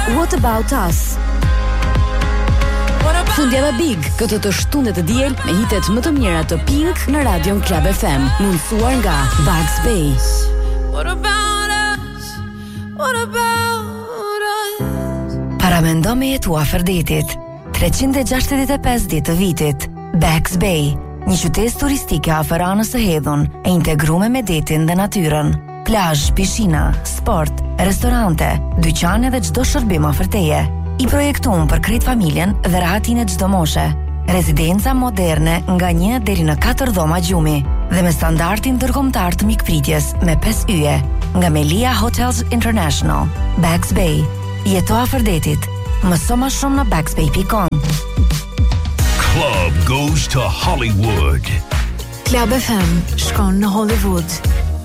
What About Us. Fundjava Big, këtë të shtundet të diel me hitet më të mira të Pink në Radion Club FM, mundësuar nga Bugs Bay. What about us? What about us? Paramendo me jetu afër detit. 365 ditë të vitit. Bugs Bay, një qytet turistike afër anës së hedhun, e integruar me detin dhe natyrën. Plazh, pishina, sport, restorante, dyqane dhe çdo shërbim afër teje. I projektuar për krejt familjen dhe rahatin e çdo moshe. Rezidenca moderne nga 1 deri në 4 dhoma gjumi dhe me standardin ndërkombëtar të mikpritjes me 5 yje nga Melia Hotels International. Bugs Bay, jeto afër detit. Mëso më shumë në bugsbay.com. Club goes to Hollywood. Club FM shkon në Hollywood.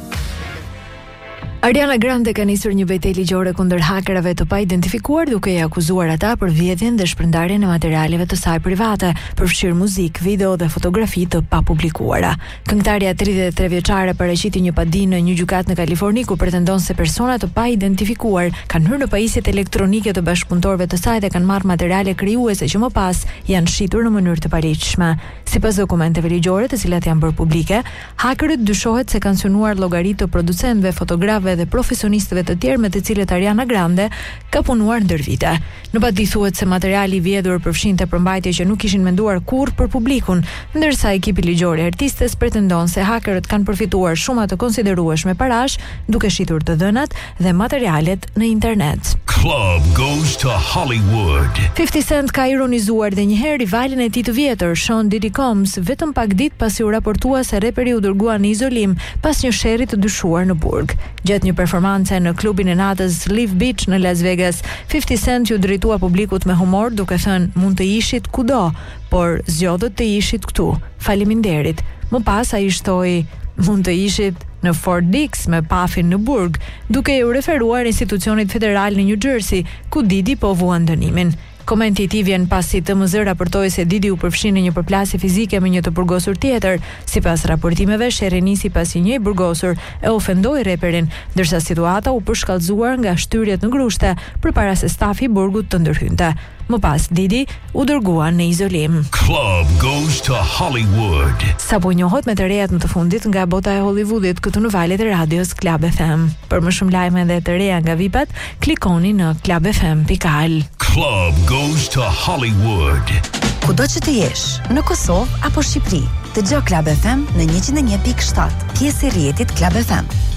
Ariana Grande ka nisur një betejë ligjore kundër hakerave të pa-identifikuar duke i akuzuar ata për vjedhjen dhe shpërndarjen e materialeve të saj private, përfshirë muzikë, video dhe fotografi të papublikuara. Këngëtarja 33 vjeçare paraqiti një padi në një gjykatë në Kaliforni ku pretendon se persona të pa-identifikuar kanë hyrë në pajisjet elektronike të bashkëpunëtorëve të saj dhe kanë marrë materiale krijuese që më pas janë shitur në mënyrë të paligjshme. Sipas dokumenteve ligjore, të cilat janë bërë publike, hakerët dyshohet se kanë synuar llogaritë të producentëve, fotografëve dhe profesionistëve të tjerë me të cilët Ariana Grande ka punuar ndër vite. Në padi thuhet se materiali i vjedhur përfshinte përmbajtje që nuk ishin menduar kurrë për publikun, ndërsa ekipi ligjor i artistes pretendon se hakerët kanë përfituar shumë të konsiderueshme parash duke shitur të dhënat dhe materialet në internet. Club goes to Hollywood. 50 Cent ka ironizuar dhe njëherë rivalin e tij të vjetër, Sean Diddy Combs, vetëm pak ditë pasi u raportua se reperi u dërgua në izolim pas një sherri të dyshuar në burg. Gjatë një performance në klubin e natës Live Beach në Las Vegas, 50 Cent ju drejtua publikut me humor duke thënë mund të ishit kudo, por zgjodhët të ishit këtu. Faleminderit. Më pas ai shtoi mund të ishit në Fort Dix me pafin në burg, duke u referuar institucionit federal në New Jersey, ku Didi po vuan dënimin. Komenti i tij vjen pasi TMZ raportoi se Didi u përfshi në një përplasje fizike me një të burgosur tjetër. Sipas raportimeve, sherri nisi pasi një i burgosur e ofendoi reperin, ndërsa situata u përshkallëzuar nga shtyrjet në grushte përpara se stafi i burgut të ndërhynte. Më pas Didi u dërgua në izolim. Club goes to Hollywood. Sapo njohët me të rejat më të fundit nga bota e Hollywoodit këtu në valët e radios Club FM. Për më shumë lajme dhe të reja nga VIP-at, klikoni në clubfm.al. Club goes to Hollywood. Kudo që të jesh, në Kosovë apo Shqipëri, dëgjoj Club FM në 101.7, pjesë e rrjetit Club FM.